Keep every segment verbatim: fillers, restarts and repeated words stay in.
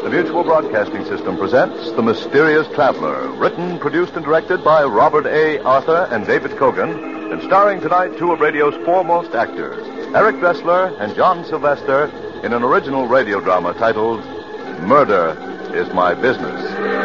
The Mutual Broadcasting System presents The Mysterious Traveler, written, produced, and directed by Robert A. Arthur and David Kogan, and starring tonight two of radio's foremost actors, Eric Dressler and John Sylvester, in an original radio drama titled Murder is My Business.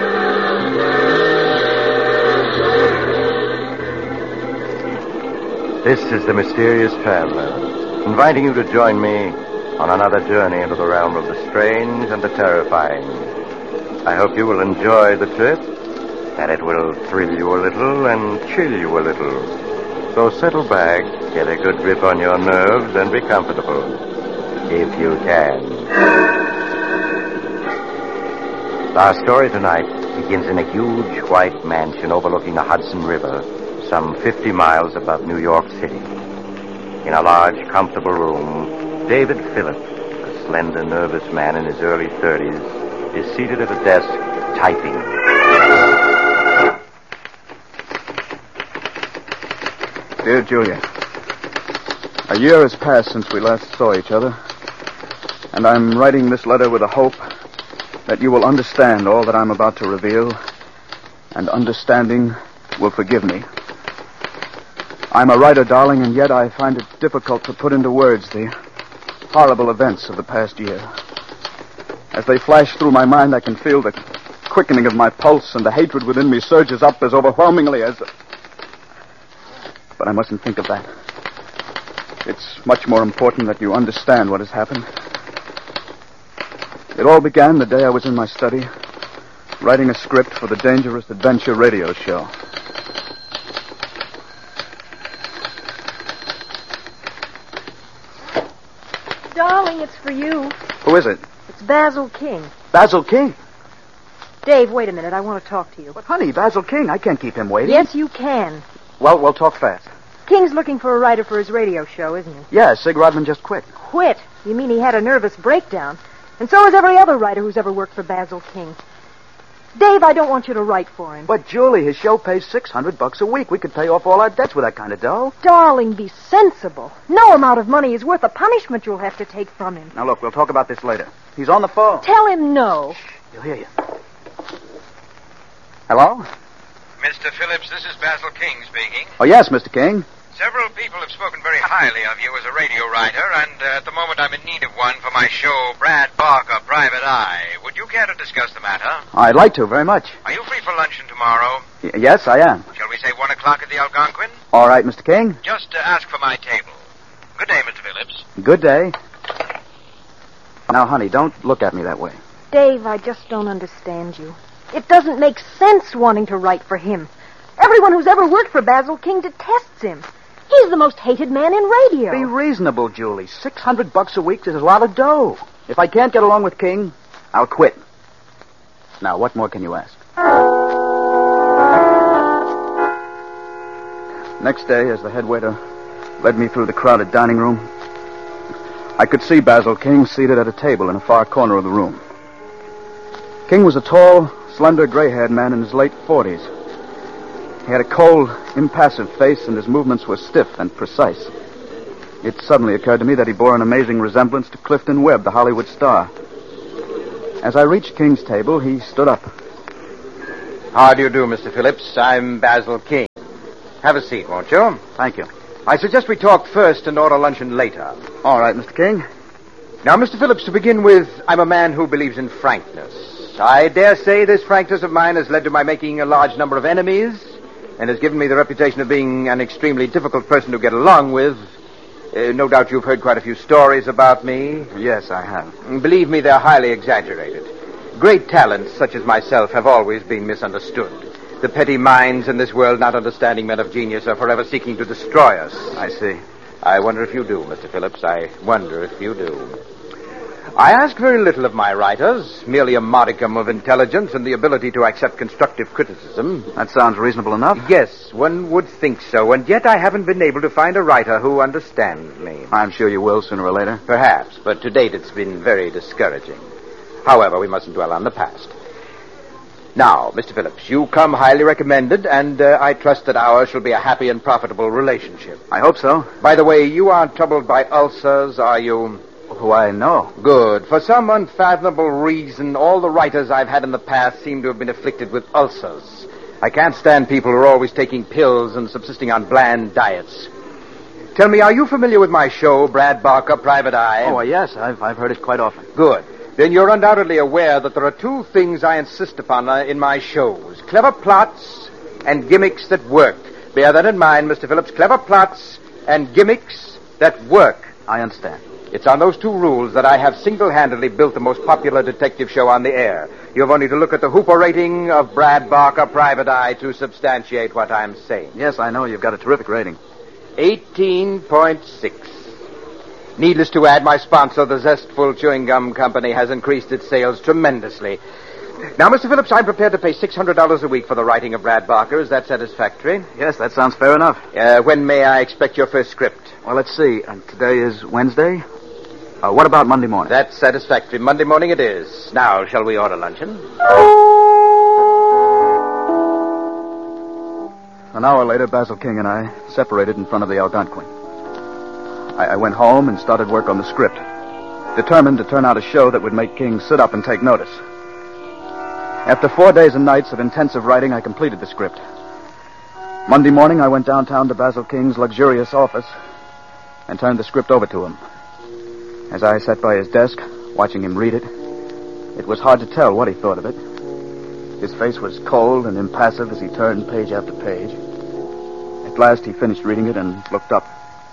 This is The Mysterious Traveler, inviting you to join me on another journey into the realm of the strange and the terrifying. I hope you will enjoy the trip, that it will thrill you a little and chill you a little. So settle back, get a good grip on your nerves, and be comfortable, if you can. Our story tonight begins in a huge white mansion overlooking the Hudson River, some fifty miles above New York City. In a large, comfortable room, David Phillips, a slender, nervous man in his early thirties, is seated at a desk, typing. Dear Julia, a year has passed since we last saw each other, and I'm writing this letter with the hope that you will understand all that I'm about to reveal, and understanding will forgive me. I'm a writer, darling, and yet I find it difficult to put into words the horrible events of the past year. As they flash through my mind, I can feel the quickening of my pulse, and the hatred within me surges up as overwhelmingly as... But I mustn't think of that. It's much more important that you understand what has happened. It all began the day I was in my study, writing a script for the Dangerous Adventure radio show. Darling, it's for you. Who is it? It's Basil King. Basil King? Dave, wait a minute. I want to talk to you. But, honey, Basil King, I can't keep him waiting. Yes, you can. Well, we'll talk fast. King's looking for a writer for his radio show, isn't he? Yeah, Sig Rodman just quit. Quit? You mean he had a nervous breakdown? And so has every other writer who's ever worked for Basil King. Dave, I don't want you to write for him. But, Julie, his show pays six hundred bucks a week. We could pay off all our debts with that kind of dough. Darling, be sensible. No amount of money is worth the punishment you'll have to take from him. Now, look, we'll talk about this later. He's on the phone. Tell him no. Shh, he'll hear you. Hello? Mister Phillips, this is Basil King speaking. Oh, yes, Mister King. Several people have spoken very highly of you as a radio writer, and uh, at the moment I'm in need of one for my show, Brad Barker, Private Eye. Would you care to discuss the matter? I'd like to, very much. Are you free for luncheon tomorrow? Y- yes, I am. Shall we say one o'clock at the Algonquin? All right, Mister King. Just uh, ask for my table. Good day, Mister Phillips. Good day. Now, honey, don't look at me that way. Dave, I just don't understand you. It doesn't make sense wanting to write for him. Everyone who's ever worked for Basil King detests him. He's the most hated man in radio. Be reasonable, Julie. Six hundred bucks a week is a lot of dough. If I can't get along with King, I'll quit. Now, what more can you ask? Next day, as the head waiter led me through the crowded dining room, I could see Basil King seated at a table in a far corner of the room. King was a tall, slender, gray-haired man in his late forties. He had a cold, impassive face, and his movements were stiff and precise. It suddenly occurred to me that he bore an amazing resemblance to Clifton Webb, the Hollywood star. As I reached King's table, he stood up. How do you do, Mister Phillips? I'm Basil King. Have a seat, won't you? Thank you. I suggest we talk first and order luncheon later. All right, Mister King. Now, Mister Phillips, to begin with, I'm a man who believes in frankness. I dare say this frankness of mine has led to my making a large number of enemies, and has given me the reputation of being an extremely difficult person to get along with. Uh, no doubt you've heard quite a few stories about me. Yes, I have. Believe me, they're highly exaggerated. Great talents, such as myself, have always been misunderstood. The petty minds in this world, not understanding men of genius, are forever seeking to destroy us. I see. I wonder if you do, Mister Phillips. I wonder if you do. I ask very little of my writers, merely a modicum of intelligence and the ability to accept constructive criticism. That sounds reasonable enough. Yes, one would think so, and yet I haven't been able to find a writer who understands me. I'm sure you will sooner or later. Perhaps, but to date it's been very discouraging. However, we mustn't dwell on the past. Now, Mister Phillips, you come highly recommended, and uh, I trust that ours shall be a happy and profitable relationship. I hope so. By the way, you aren't troubled by ulcers, are you? Why, no. Good. For some unfathomable reason, all the writers I've had in the past seem to have been afflicted with ulcers. I can't stand people who are always taking pills and subsisting on bland diets. Tell me, are you familiar with my show, Brad Barker, Private Eye? Oh, yes. I've, I've heard it quite often. Good. Then you're undoubtedly aware that there are two things I insist upon uh, in my shows. Clever plots and gimmicks that work. Bear that in mind, Mister Phillips. Clever plots and gimmicks that work. I understand. It's on those two rules that I have single-handedly built the most popular detective show on the air. You have only to look at the Hooper rating of Brad Barker, Private Eye, to substantiate what I'm saying. Yes, I know. You've got a terrific rating. eighteen point six. Needless to add, my sponsor, the Zestful Chewing Gum Company, has increased its sales tremendously. Now, Mister Phillips, I'm prepared to pay six hundred dollars a week for the writing of Brad Barker. Is that satisfactory? Yes, that sounds fair enough. Uh, when may I expect your first script? Well, let's see. Uh, today is Wednesday. Uh, what about Monday morning? That's satisfactory. Monday morning it is. Now, shall we order luncheon? An hour later, Basil King and I separated in front of the Algonquin. I, I went home and started work on the script, determined to turn out a show that would make King sit up and take notice. After four days and nights of intensive writing, I completed the script. Monday morning, I went downtown to Basil King's luxurious office and turned the script over to him. As I sat by his desk, watching him read it, it was hard to tell what he thought of it. His face was cold and impassive as he turned page after page. At last, he finished reading it and looked up.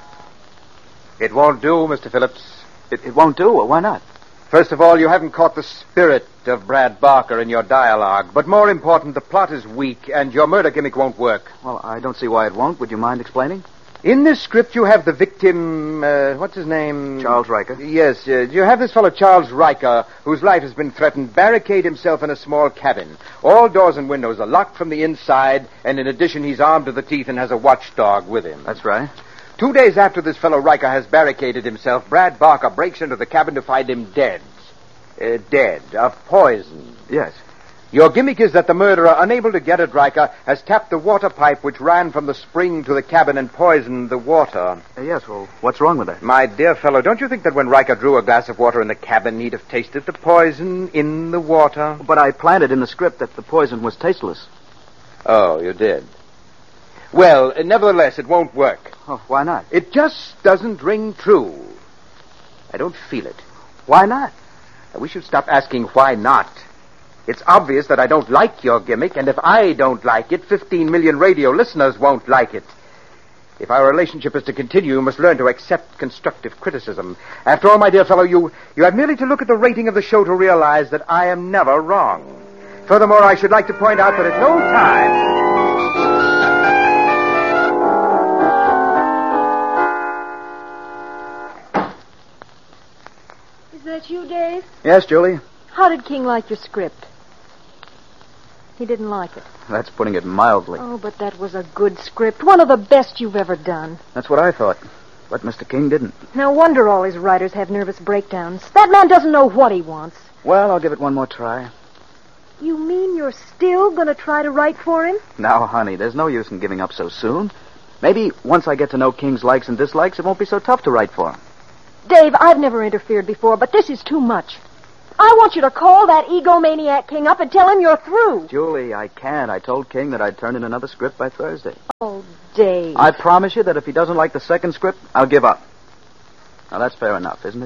It won't do, Mister Phillips. It, it won't do? Well, why not? First of all, you haven't caught the spirit of Brad Barker in your dialogue. But more important, the plot is weak, and your murder gimmick won't work. Well, I don't see why it won't. Would you mind explaining? In this script, you have the victim, uh, what's his name? Charles Riker. Yes, uh, you have this fellow, Charles Riker, whose life has been threatened, barricade himself in a small cabin. All doors and windows are locked from the inside, and in addition, he's armed to the teeth and has a watchdog with him. That's right. Two days after this fellow Riker has barricaded himself, Brad Barker breaks into the cabin to find him dead. Uh, dead. Of poison. Yes. Your gimmick is that the murderer, unable to get at Riker, has tapped the water pipe which ran from the spring to the cabin and poisoned the water. Uh, yes, well, what's wrong with that? My dear fellow, don't you think that when Riker drew a glass of water in the cabin, he'd have tasted the poison in the water? But I planted in the script that the poison was tasteless. Oh, you did? Well, uh, nevertheless, it won't work. Oh, why not? It just doesn't ring true. I don't feel it. Why not? We should stop asking why not. It's obvious that I don't like your gimmick, and if I don't like it, fifteen million radio listeners won't like it. If our relationship is to continue, you must learn to accept constructive criticism. After all, my dear fellow, you, you have merely to look at the rating of the show to realize that I am never wrong. Furthermore, I should like to point out that at no time... Is that you, Dave? Yes, Julie? How did King like your script? He didn't like it. That's putting it mildly. Oh, but that was a good script. One of the best you've ever done. That's what I thought. But Mister King didn't. No wonder all his writers have nervous breakdowns. That man doesn't know what he wants. Well, I'll give it one more try. You mean you're still going to try to write for him? Now, honey, there's no use in giving up so soon. Maybe once I get to know King's likes and dislikes, it won't be so tough to write for him. Dave, I've never interfered before, but this is too much. I want you to call that egomaniac King up and tell him you're through. Julie, I can't. I told King that I'd turn in another script by Thursday. Oh, Dave. I promise you that if he doesn't like the second script, I'll give up. Now, that's fair enough, isn't it?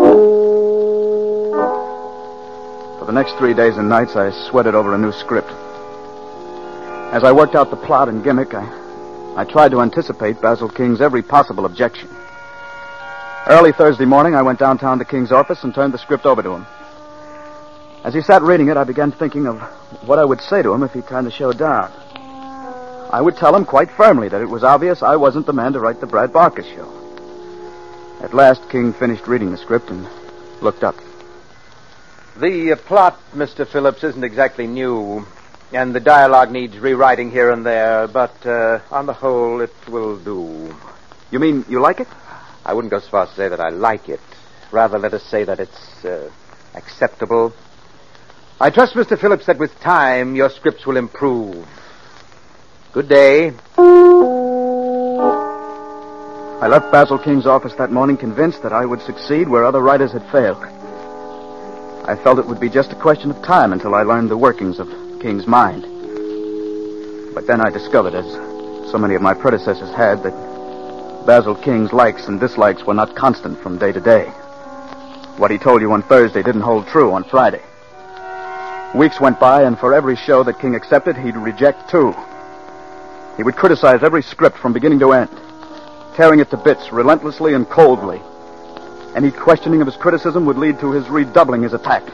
For the next three days and nights, I sweated over a new script. As I worked out the plot and gimmick, I, I tried to anticipate Basil King's every possible objection. Early Thursday morning, I went downtown to King's office and turned the script over to him. As he sat reading it, I began thinking of what I would say to him if he turned the show down. I would tell him quite firmly that it was obvious I wasn't the man to write the Brad Barker show. At last, King finished reading the script and looked up. The uh, plot, Mister Phillips, isn't exactly new, and the dialogue needs rewriting here and there, but uh, on the whole, it will do. You mean you like it? I wouldn't go so far as to say that I like it. Rather, let us say that it's uh, acceptable. I trust, Mister Phillips, that with time, your scripts will improve. Good day. I left Basil King's office that morning convinced that I would succeed where other writers had failed. I felt it would be just a question of time until I learned the workings of King's mind. But then I discovered, as so many of my predecessors had, that Basil King's likes and dislikes were not constant from day to day. What he told you on Thursday didn't hold true on Friday. Weeks went by, and for every show that King accepted, he'd reject two. He would criticize every script from beginning to end, tearing it to bits relentlessly and coldly. Any questioning of his criticism would lead to his redoubling his attack.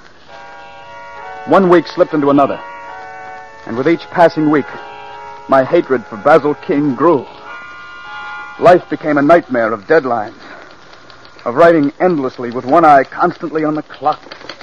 One week slipped into another, and with each passing week, my hatred for Basil King grew. Life became a nightmare of deadlines, of writing endlessly with one eye constantly on the clock.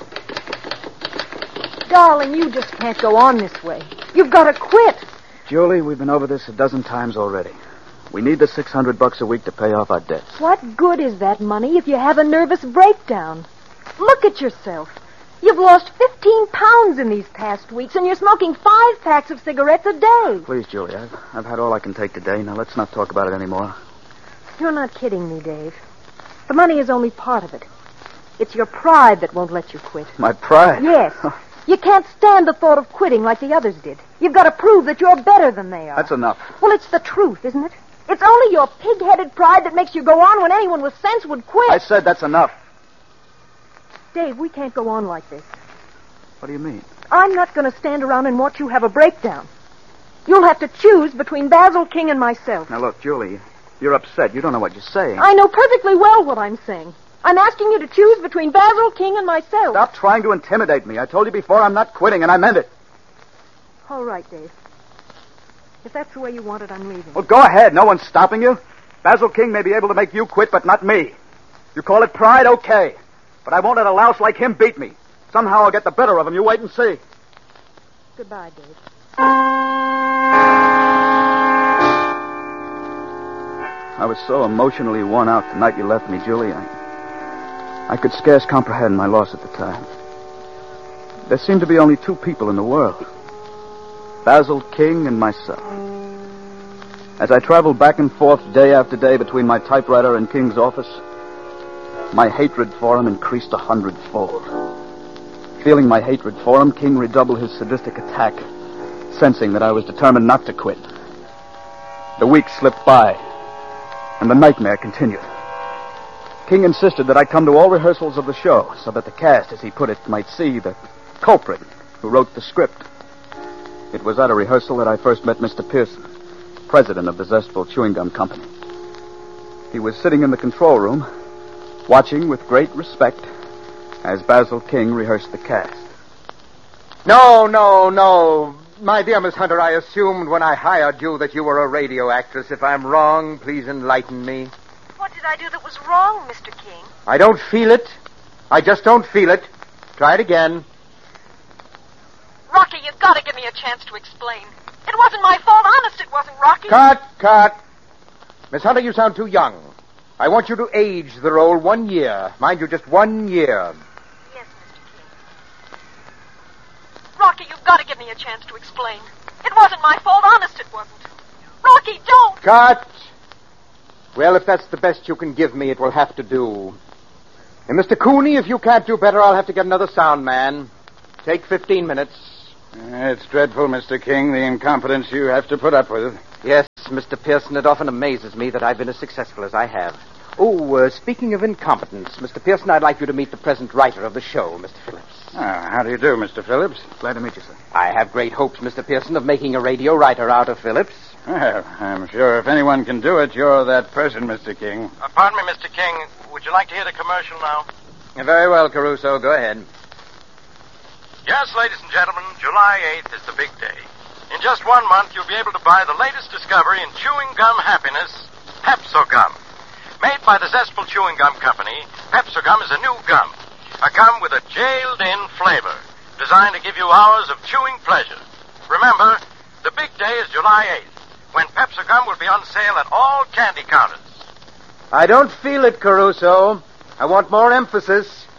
Darling, you just can't go on this way. You've got to quit. Julie, we've been over this a dozen times already. We need the six hundred bucks a week to pay off our debts. What good is that money if you have a nervous breakdown? Look at yourself. You've lost fifteen pounds in these past weeks, and you're smoking five packs of cigarettes a day. Please, Julie, I've, I've had all I can take today. Now, let's not talk about it anymore. You're not kidding me, Dave. The money is only part of it. It's your pride that won't let you quit. My pride? Yes. You can't stand the thought of quitting like the others did. You've got to prove that you're better than they are. That's enough. Well, it's the truth, isn't it? It's only your pig-headed pride that makes you go on when anyone with sense would quit. I said that's enough. Dave, we can't go on like this. What do you mean? I'm not going to stand around and watch you have a breakdown. You'll have to choose between Basil King and myself. Now, look, Julie, you're upset. You don't know what you're saying. I know perfectly well what I'm saying. I'm asking you to choose between Basil King and myself. Stop trying to intimidate me. I told you before I'm not quitting, and I meant it. All right, Dave. If that's the way you want it, I'm leaving. Well, go ahead. No one's stopping you. Basil King may be able to make you quit, but not me. You call it pride, okay. But I won't let a louse like him beat me. Somehow I'll get the better of him. You wait and see. Goodbye, Dave. I was so emotionally worn out the night you left me, Julie. I, I could scarce comprehend my loss at the time. There seemed to be only two people in the world. Basil King and myself. As I traveled back and forth day after day between my typewriter and King's office, my hatred for him increased a hundredfold. Feeling my hatred for him, King redoubled his sadistic attack, sensing that I was determined not to quit. The weeks slipped by, and the nightmare continued. King insisted that I come to all rehearsals of the show so that the cast, as he put it, might see the culprit who wrote the script. It was at a rehearsal that I first met Mister Pearson, president of the Zestful Chewing Gum Company. He was sitting in the control room, watching with great respect as Basil King rehearsed the cast. No, no, no. My dear Miss Hunter, I assumed when I hired you that you were a radio actress. If I'm wrong, please enlighten me. What did I do that was wrong, Mister King? I don't feel it. I just don't feel it. Try it again. Rocky, you've got to give me a chance to explain. It wasn't my fault. Honest, it wasn't, Rocky. Cut, cut. Miss Hunter, you sound too young. I want you to age the role one year. Mind you, just one year. Yes, Mister King. Rocky, you've got to give me a chance to explain. It wasn't my fault. Honest, it wasn't. Rocky, don't! Cut! Well, if that's the best you can give me, it will have to do. And Mister Cooney, if you can't do better, I'll have to get another sound man. Take fifteen minutes. It's dreadful, Mister King, the incompetence you have to put up with. Yes, Mister Pearson, it often amazes me that I've been as successful as I have. Oh, uh, speaking of incompetence, Mister Pearson, I'd like you to meet the present writer of the show, Mister Phillips. Ah, how do you do, Mister Phillips? Glad to meet you, sir. I have great hopes, Mister Pearson, of making a radio writer out of Phillips. Well, I'm sure if anyone can do it, you're that person, Mister King. Uh, pardon me, Mister King. Would you like to hear the commercial now? Very well, Caruso. Go ahead. Yes, ladies and gentlemen, July eighth is the big day. In just one month, you'll be able to buy the latest discovery in chewing gum happiness, Pepso-Gum. Made by the Zestful Chewing Gum Company, Pepso-Gum is a new gum. A gum with a jailed-in flavor, designed to give you hours of chewing pleasure. Remember, the big day is July eighth, when Pepso-Gum will be on sale at all candy counters. I don't feel it, Caruso. I want more emphasis.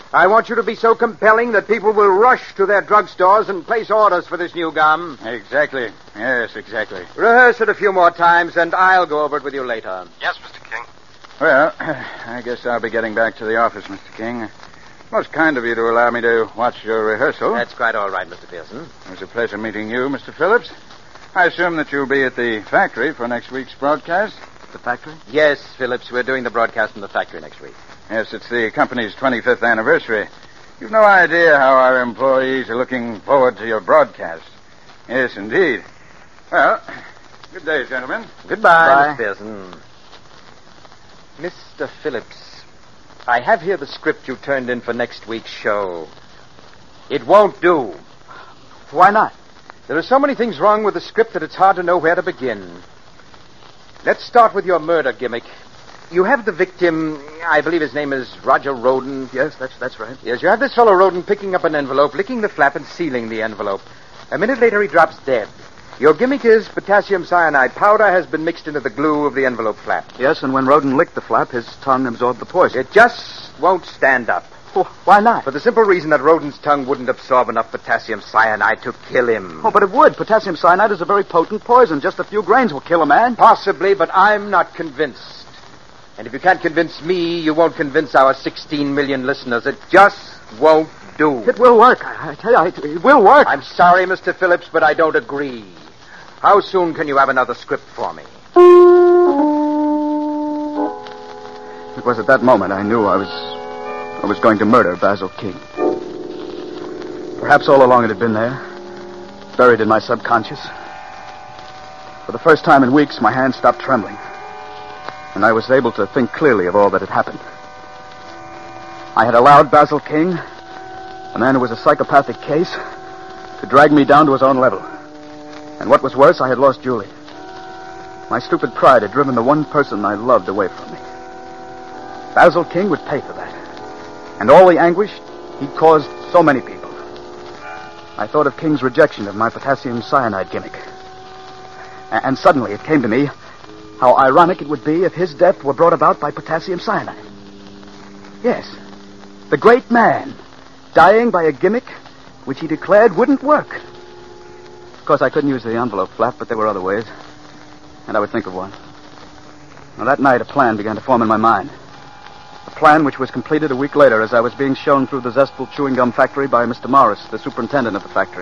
I want you to be so compelling that people will rush to their drugstores and place orders for this new gum. Exactly. Yes, exactly. Rehearse it a few more times, and I'll go over it with you later. Yes, Mister King. Well, I guess I'll be getting back to the office, Mister King. Most kind of you to allow me to watch your rehearsal. That's quite all right, Mister Pearson. It was a pleasure meeting you, Mister Phillips. I assume that you'll be at the factory for next week's broadcast? The factory? Yes, Phillips, we're doing the broadcast in the factory next week. Yes, it's the company's twenty-fifth anniversary. You've no idea how our employees are looking forward to your broadcast. Yes, indeed. Well, good day, gentlemen. Goodbye, Bye. Mister Pearson. Mister Phillips, I have here the script you turned in for next week's show. It won't do. Why not? There are so many things wrong with the script that it's hard to know where to begin. Let's start with your murder gimmick. You have the victim, I believe his name is Roger Roden. Yes, that's that's right. Yes, you have this fellow Roden picking up an envelope, licking the flap, and sealing the envelope. A minute later, he drops dead. Your gimmick is potassium cyanide powder has been mixed into the glue of the envelope flap. Yes, and when Roden licked the flap, his tongue absorbed the poison. It just won't stand up. Oh, why not? For the simple reason that Roden's tongue wouldn't absorb enough potassium cyanide to kill him. Oh, but it would. Potassium cyanide is a very potent poison. Just a few grains will kill a man. Possibly, but I'm not convinced. And if you can't convince me, you won't convince our sixteen million listeners. It just won't do. It will work. I, I tell you, it, it will work. I'm sorry, Mister Phillips, but I don't agree. How soon can you have another script for me? It was at that moment I knew I was I was going to murder Basil King. Perhaps all along it had been there, buried in my subconscious. For the first time in weeks, my hands stopped trembling, and I was able to think clearly of all that had happened. I had allowed Basil King, a man who was a psychopathic case, to drag me down to his own level. And what was worse, I had lost Julie. My stupid pride had driven the one person I loved away from me. Basil King would pay for that. And all the anguish he'd caused so many people. I thought of King's rejection of my potassium cyanide gimmick. A- and suddenly it came to me how ironic it would be if his death were brought about by potassium cyanide. Yes, the great man dying by a gimmick which he declared wouldn't work. Of course, I couldn't use the envelope flap, but there were other ways. And I would think of one. Now, that night, a plan began to form in my mind. A plan which was completed a week later as I was being shown through the Zestful chewing gum factory by Mister Morris, the superintendent of the factory.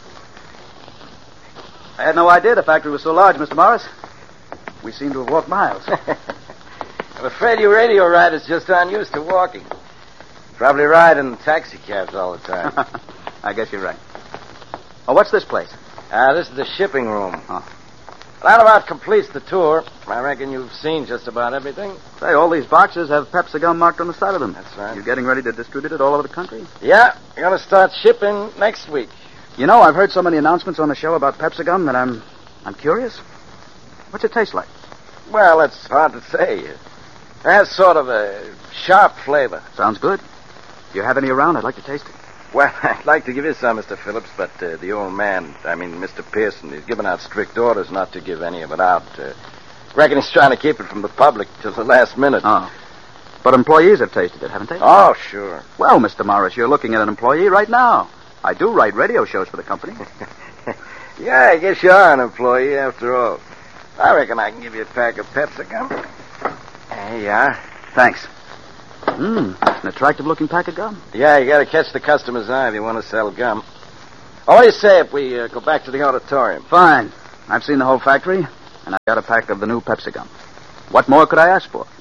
I had no idea the factory was so large, Mister Morris. We seem to have walked miles. I'm afraid you radio riders just aren't used to walking. Probably ride in taxi cabs all the time. I guess you're right. Oh, what's this place? Ah, this is the shipping room. Oh. That about completes the tour. I reckon you've seen just about everything. Say, all these boxes have Pepsi gum marked on the side of them. That's right. You're getting ready to distribute it all over the country? Yeah, you're going to start shipping next week. You know, I've heard so many announcements on the show about Pepsi gum that I'm I'm curious. What's it taste like? Well, it's hard to say. It has sort of a sharp flavor. Sounds good. If you have any around, I'd like to taste it. Well, I'd like to give you some, Mister Phillips, but uh, the old man, I mean, Mister Pearson, he's given out strict orders not to give any of it out. Uh, reckon he's trying to keep it from the public till the last minute. Oh. But employees have tasted it, haven't they? Oh, sure. Well, Mister Morris, you're looking at an employee right now. I do write radio shows for the company. Yeah, I guess you are an employee after all. I reckon I can give you a pack of Pepsi gum. There you are. Thanks. Mmm, an attractive-looking pack of gum. Yeah, you got to catch the customer's eye if you want to sell gum. Oh, what do you say if we uh, go back to the auditorium? Fine. I've seen the whole factory, and I've got a pack of the new Pepsi gum. What more could I ask for?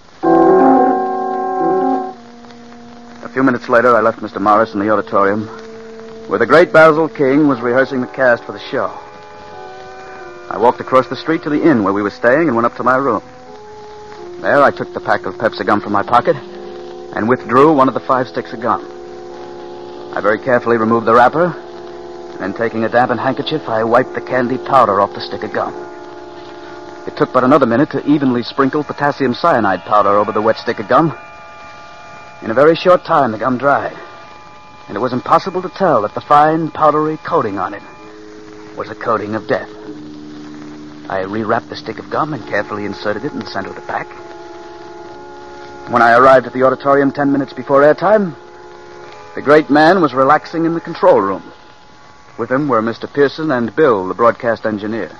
A few minutes later, I left Mister Morris in the auditorium, where the great Basil King was rehearsing the cast for the show. I walked across the street to the inn where we were staying and went up to my room. There, I took the pack of Pepsi gum from my pocket and withdrew one of the five sticks of gum. I very carefully removed the wrapper, and then taking a dampened handkerchief, I wiped the candy powder off the stick of gum. It took but another minute to evenly sprinkle potassium cyanide powder over the wet stick of gum. In a very short time, the gum dried, and it was impossible to tell that the fine, powdery coating on it was a coating of death. I rewrapped the stick of gum and carefully inserted it in the center of the pack. When I arrived at the auditorium ten minutes before airtime, The great man was relaxing in the control room. With him were Mister Pearson and Bill, the broadcast engineer.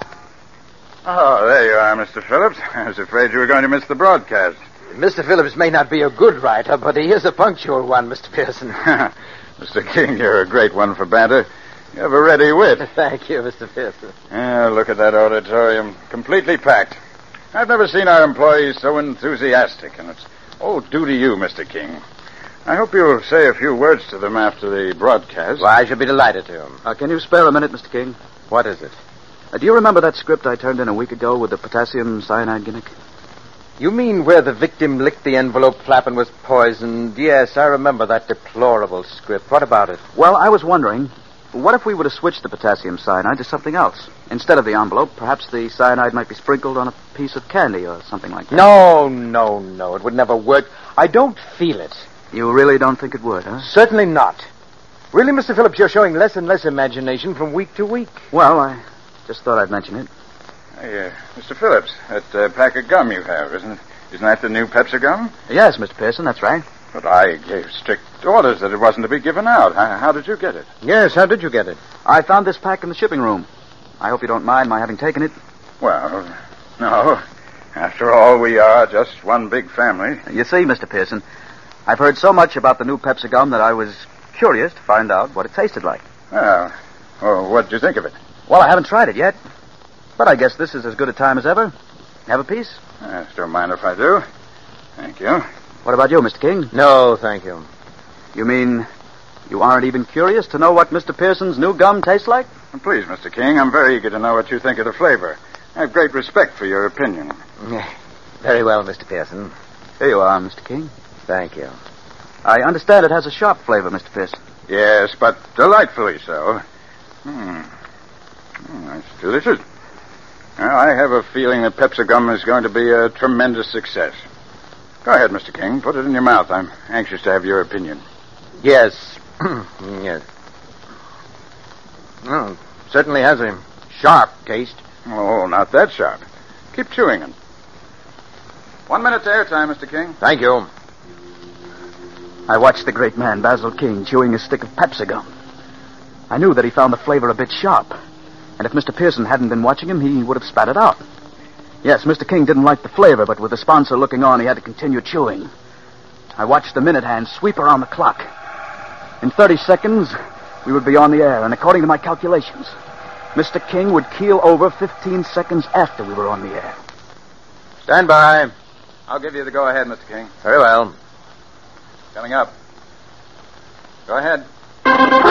Oh, there you are, Mister Phillips. I was afraid you were going to miss the broadcast. Mister Phillips may not be a good writer, but he is a punctual one, Mister Pearson. Mister King, you're a great one for banter. You have a ready wit. Thank you, Mister Pearson. Yeah, look at that auditorium. Completely packed. I've never seen our employees so enthusiastic, and it's all due to you, Mister King. I hope you'll say a few words to them after the broadcast. Why, I shall be delighted to. Uh, can you spare a minute, Mister King? What is it? Uh, do you remember that script I turned in a week ago with the potassium cyanide gimmick? You mean where the victim licked the envelope flap and was poisoned? Yes, I remember that deplorable script. What about it? Well, I was wondering, what if we were to switch the potassium cyanide to something else? Instead of the envelope, perhaps the cyanide might be sprinkled on a piece of candy or something like that. No, no, no. It would never work. I don't feel it. You really don't think it would, huh? Certainly not. Really, Mister Phillips, you're showing less and less imagination from week to week. Well, I just thought I'd mention it. Hey, uh, Mister Phillips, that uh, pack of gum you have, isn't isn't that the new Pepsi gum? Yes, Mister Pearson, that's right. But I gave strict orders that it wasn't to be given out. How, how did you get it? Yes, how did you get it? I found this pack in the shipping room. I hope you don't mind my having taken it. Well, no. After all, we are just one big family. You see, Mister Pearson, I've heard so much about the new Pepsi gum that I was curious to find out what it tasted like. Well, well what did you think of it? Well, I haven't tried it yet. But I guess this is as good a time as ever. Have a piece? I don't mind if I do. Thank you. What about you, Mister King? No, thank you. You mean you aren't even curious to know what Mister Pearson's new gum tastes like? Please, Mister King, I'm very eager to know what you think of the flavor. I have great respect for your opinion. Very well, Mister Pearson. Here you are, Mister King. Thank you. I understand it has a sharp flavor, Mister Pearson. Yes, but delightfully so. Hmm. Mm, that's delicious. Well, I have a feeling that Pepsi gum is going to be a tremendous success. Go ahead, Mister King. Put it in your mouth. I'm anxious to have your opinion. Yes. Yes. Oh, certainly has a sharp taste. Oh, not that sharp. Keep chewing it. One minute to airtime, Mister King. Thank you. I watched the great man, Basil King, chewing a stick of Pepsi gum. I knew that he found the flavor a bit sharp. And if Mister Pearson hadn't been watching him, he would have spat it out. Yes, Mister King didn't like the flavor, but with the sponsor looking on, he had to continue chewing. I watched the minute hand sweep around the clock. In thirty seconds, we would be on the air, and according to my calculations, Mister King would keel over fifteen seconds after we were on the air. Stand by. I'll give you the go-ahead, Mister King. Very well. Coming up. Go ahead.